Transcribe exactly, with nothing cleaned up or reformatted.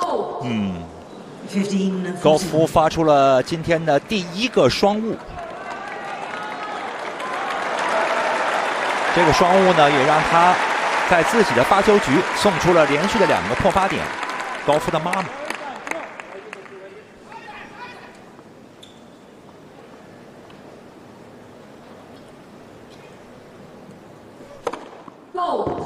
嗯，高夫发出了今天的第一个双误。 这个双误呢，也让他在自己的发球局送出了连续的两个破发点。高夫的妈妈。 Go。